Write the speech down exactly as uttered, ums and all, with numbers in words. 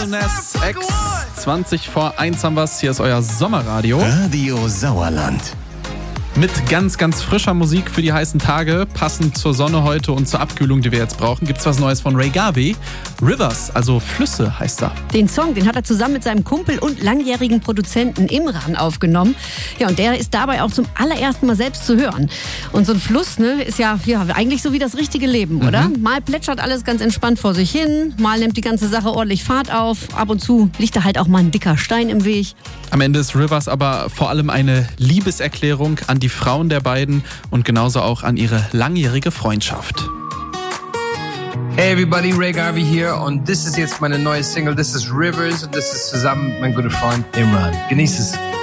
Ness X. zwanzig vor eins haben wir's. Hier ist euer Sommerradio. Radio Sauerland. Mit ganz, ganz frischer Musik für die heißen Tage, passend zur Sonne heute und zur Abkühlung, die wir jetzt brauchen, gibt's was Neues von Ray Garvey. Rivers, also Flüsse heißt er. Den Song, den hat er zusammen mit seinem Kumpel und langjährigen Produzenten Imran aufgenommen. Ja, und der ist dabei auch zum allerersten Mal selbst zu hören. Und so ein Fluss, ne, ist ja, ja eigentlich so wie das richtige Leben, oder? Mhm. Mal plätschert alles ganz entspannt vor sich hin, mal nimmt die ganze Sache ordentlich Fahrt auf, ab und zu liegt da halt auch mal ein dicker Stein im Weg. Am Ende ist Rivers aber vor allem eine Liebeserklärung an die Frauen der beiden und genauso auch an ihre langjährige Freundschaft. Hey everybody, Ray Garvey hier und das ist jetzt meine neue Single, das ist Rivers und das ist zusammen mit meinem guten Freund Imran. Genieß es.